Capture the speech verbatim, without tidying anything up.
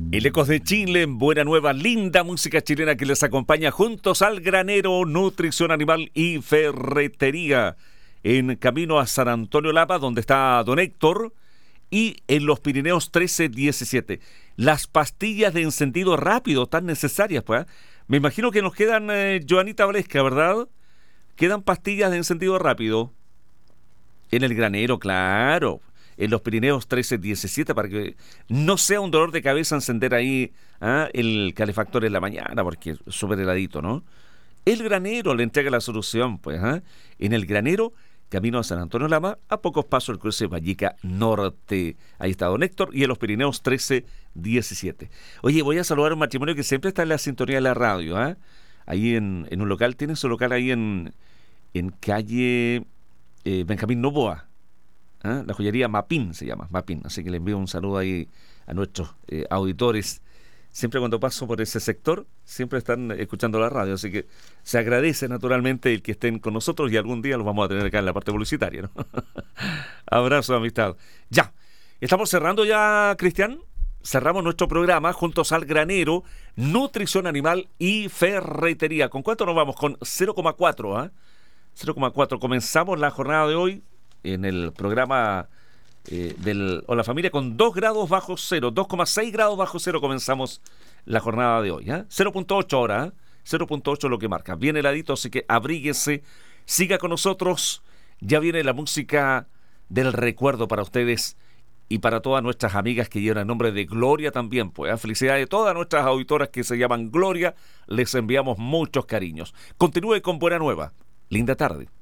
El Ecos de Chile, buena nueva, linda música chilena que les acompaña juntos al granero, nutrición animal y ferretería. En camino a San Antonio Lapa, donde está don Héctor, y en los Pirineos trece diecisiete. Las pastillas de encendido rápido tan necesarias, pues. ¿eh? Me imagino que nos quedan, eh, Joanita Valesca, ¿verdad? Quedan pastillas de encendido rápido. En el granero, claro. En los Pirineos trece diecisiete, para que no sea un dolor de cabeza encender ahí ¿ah? el calefactor en la mañana, porque es súper heladito, ¿no? El granero le entrega la solución, pues. ¿ah? En el granero, camino a San Antonio Lama, a pocos pasos del cruce Vallica Norte. Ahí está don Héctor, y en los Pirineos trece diecisiete. Oye, voy a saludar a un matrimonio que siempre está en la sintonía de la radio. ¿eh? Ahí en, en un local, tienen su local ahí en, en calle eh, Benjamín Novoa. ¿eh? La joyería Mapín se llama, Mapín. Así que le envío un saludo ahí a nuestros eh, auditores. Siempre cuando paso por ese sector, siempre están escuchando la radio, así que se agradece naturalmente el que estén con nosotros y algún día los vamos a tener acá en la parte publicitaria, ¿no? Abrazo, amistad. Ya, estamos cerrando ya, Cristian. Cerramos nuestro programa juntos al granero, nutrición animal y ferretería. ¿Con cuánto nos vamos? Con cero coma cuatro, ¿eh? cero coma cuatro. Comenzamos la jornada de hoy en el programa Eh, del Hola Familia con dos grados bajo cero, dos coma seis grados bajo cero comenzamos la jornada de hoy, ¿eh? cero punto ocho ahora, ¿eh? cero punto ocho lo que marca, bien heladito, así que abríguese, siga con nosotros, ya viene la música del recuerdo para ustedes y para todas nuestras amigas que llevan el nombre de Gloria también, pues, ¿eh? Felicidades a todas nuestras auditoras que se llaman Gloria, les enviamos muchos cariños. Continúe con Buena Nueva, linda tarde.